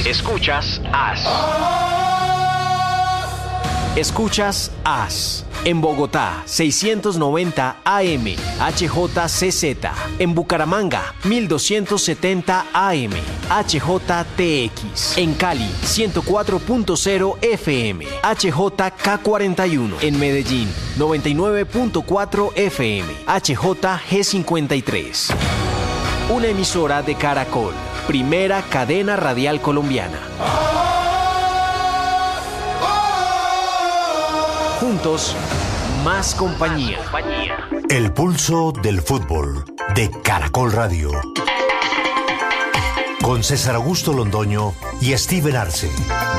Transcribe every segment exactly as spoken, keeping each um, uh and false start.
Escuchas As. Escuchas As. En Bogotá, seiscientos noventa A M, H J C Z. En Bucaramanga, mil doscientos setenta A M, H J T X. En Cali, ciento cuatro punto cero F M, H J K cuarenta y uno. En Medellín, noventa y nueve punto cuatro F M, H J G cincuenta y tres. Una emisora de Caracol, primera cadena radial colombiana. Juntos, más compañía. El pulso del fútbol de Caracol Radio. Con César Augusto Londoño y Steven Arce.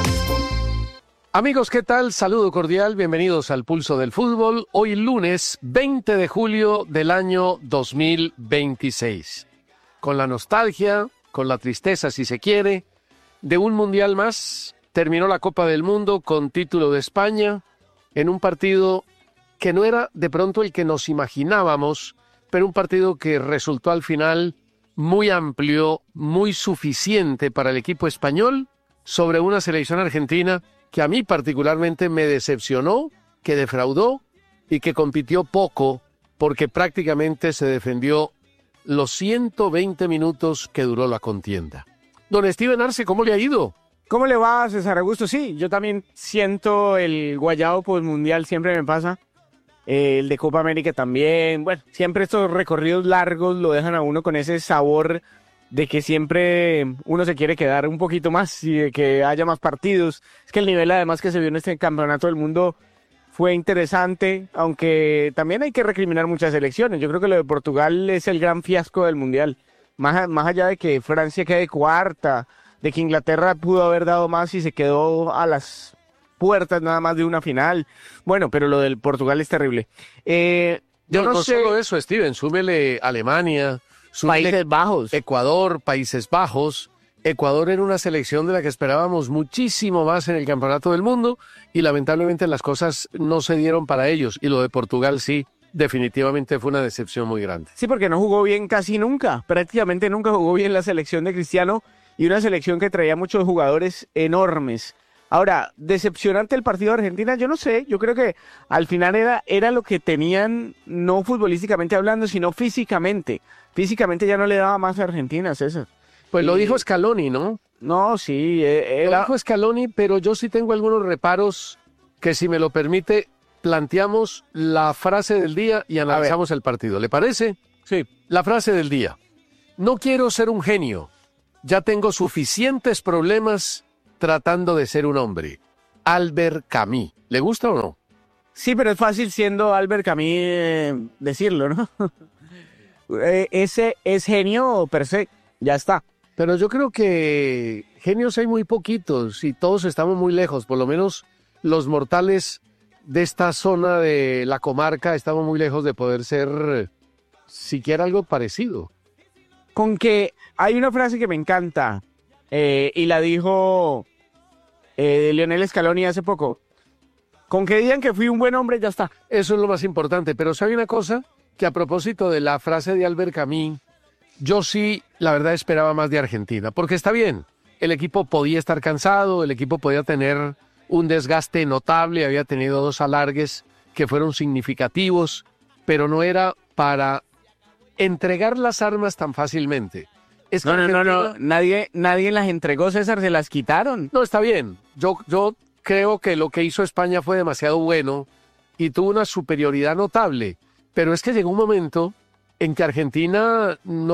Amigos, ¿qué tal? Saludo cordial, bienvenidos al Pulso del Fútbol. Hoy lunes veinte de julio del año dos mil veintiséis. Con la nostalgia, con la tristeza si se quiere, de un mundial más. Terminó la Copa del Mundo con título de España en un partido que no era de pronto el que nos imaginábamos, pero un partido que resultó al final muy amplio, muy suficiente para el equipo español sobre una selección argentina que a mí particularmente me decepcionó, que defraudó y que compitió poco porque prácticamente se defendió los ciento veinte minutos que duró la contienda. Don Steven Arce, ¿cómo le ha ido? ¿Cómo le va, César Augusto? Sí, yo también siento el guayabo postmundial, siempre me pasa. Eh, el de Copa América también. Bueno, siempre estos recorridos largos lo dejan a uno con ese sabor de que siempre uno se quiere quedar un poquito más y de que haya más partidos. Es que el nivel además que se vio en este campeonato del mundo fue interesante, aunque también hay que recriminar muchas selecciones. Yo creo que lo de Portugal es el gran fiasco del mundial. Más, más allá de que Francia quede cuarta, de que Inglaterra pudo haber dado más y se quedó a las puertas nada más de una final. Bueno, pero lo del Portugal es terrible. Eh, yo no, no, no sé... solo eso, Steven, súmele Alemania, súmele Países Bajos, Ecuador, Países Bajos. Ecuador era una selección de la que esperábamos muchísimo más en el Campeonato del Mundo y lamentablemente las cosas no se dieron para ellos. Y lo de Portugal sí, definitivamente fue una decepción muy grande. Sí, porque no jugó bien casi nunca, prácticamente nunca jugó bien la selección de Cristiano y una selección que traía muchos jugadores enormes. Ahora, decepcionante el partido de Argentina, yo no sé, yo creo que al final era, era lo que tenían, no futbolísticamente hablando, sino físicamente. Físicamente ya no le daba más a Argentina, César. Pues y... lo dijo Scaloni, ¿no? No, sí. Eh, era... Lo dijo Scaloni, pero yo sí tengo algunos reparos que, si me lo permite, planteamos la frase del día y analizamos el partido. ¿Le parece? Sí. La frase del día. No quiero ser un genio. Ya tengo suficientes problemas tratando de ser un hombre. Albert Camus. ¿Le gusta o no? Sí, pero es fácil siendo Albert Camus eh, decirlo, ¿no? eh, ese es genio per se. Ya está. Pero yo creo que genios hay muy poquitos y todos estamos muy lejos. Por lo menos los mortales de esta zona de la comarca estamos muy lejos de poder ser siquiera algo parecido. Con que hay una frase que me encanta eh, y la dijo eh, Lionel Scaloni hace poco. Con que digan que fui un buen hombre, ya está. Eso es lo más importante. Pero ¿sabe una cosa? Que a propósito de la frase de Albert Camus, yo sí, la verdad, esperaba más de Argentina. Porque está bien, el equipo podía estar cansado, el equipo podía tener un desgaste notable, había tenido dos alargues que fueron significativos, pero no era para entregar las armas tan fácilmente. Es que no, no, Argentina... no, no, nadie, nadie las entregó, César, se las quitaron. No, está bien. Yo, yo creo que lo que hizo España fue demasiado bueno y tuvo una superioridad notable, pero es que llegó un momento en que Argentina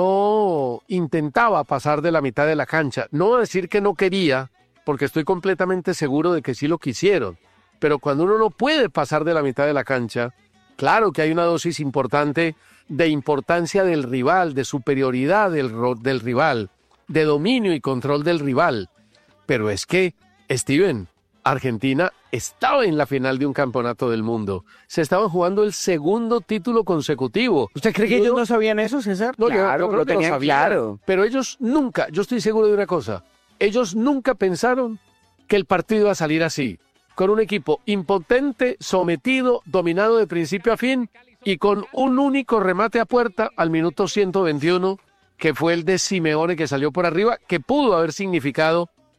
no intentaba pasar de la mitad de la cancha. No voy a decir que no quería, porque estoy completamente seguro de que sí lo quisieron, pero cuando uno no puede pasar de la mitad de la cancha, claro que hay una dosis importante de importancia del rival, de superioridad del, del rival, de dominio y control del rival. Pero es que, Steven, Argentina estaba en la final de un campeonato del mundo. Se estaban jugando el segundo título consecutivo. ¿Usted cree que ellos no sabían eso, César? No, claro, yo, yo creo lo que tenían lo sabían, claro. Pero ellos nunca, yo estoy seguro de una cosa, ellos nunca pensaron que el partido iba a salir así, con un equipo impotente, sometido, dominado de principio a fin y con un único remate a puerta al minuto ciento veintiuno, que fue el de Simeone, que salió por arriba, que pudo haber significado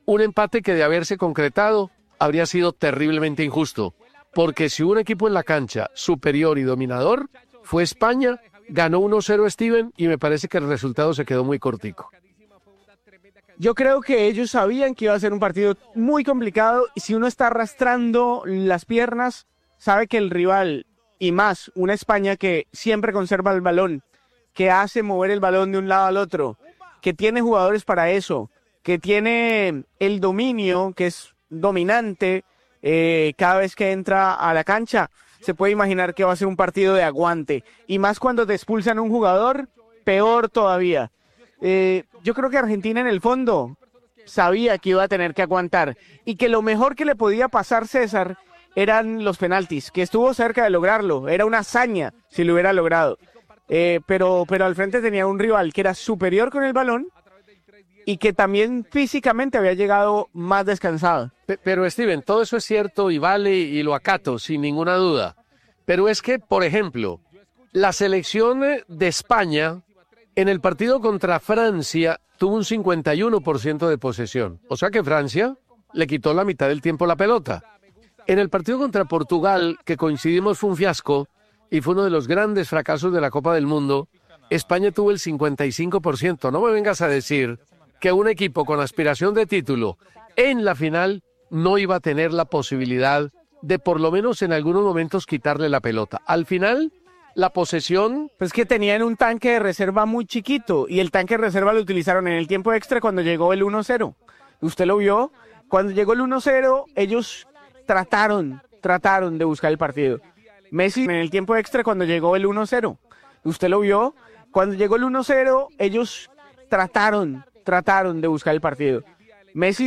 un empate que de haberse concretado habría sido terriblemente injusto, porque si hubo un equipo en la cancha superior y dominador, fue España, ganó uno cero Steven y me parece que el resultado se quedó muy cortico. Yo creo que ellos sabían que iba a ser un partido muy complicado y si uno está arrastrando las piernas, sabe que el rival, y más una España que siempre conserva el balón, que hace mover el balón de un lado al otro, que tiene jugadores para eso, que tiene el dominio, que es dominante eh, cada vez que entra a la cancha, se puede imaginar que va a ser un partido de aguante. Y más cuando te expulsan un jugador, peor todavía. Eh, yo creo que Argentina en el fondo sabía que iba a tener que aguantar y que lo mejor que le podía pasar César eran los penaltis, que estuvo cerca de lograrlo, era una hazaña si lo hubiera logrado, eh, pero, pero al frente tenía un rival que era superior con el balón y que también físicamente había llegado más descansado. Pero Steven, todo eso es cierto y vale y lo acato sin ninguna duda, pero es que, por ejemplo, la selección de España en el partido contra Francia tuvo un cincuenta y uno por ciento de posesión. O sea que Francia le quitó la mitad del tiempo la pelota. En el partido contra Portugal, que coincidimos fue un fiasco y fue uno de los grandes fracasos de la Copa del Mundo, España tuvo el cincuenta y cinco por ciento. No me vengas a decir que un equipo con aspiración de título en la final no iba a tener la posibilidad de por lo menos en algunos momentos quitarle la pelota. Al final, la posesión... Pues que tenían un tanque de reserva muy chiquito y el tanque de reserva lo utilizaron en el tiempo extra cuando llegó el uno cero. Usted lo vio, cuando llegó el uno cero ellos trataron, trataron de buscar el partido. Messi en el tiempo extra cuando llegó el uno cero. Usted lo vio, cuando llegó el uno cero ellos trataron, trataron de buscar el partido. Messi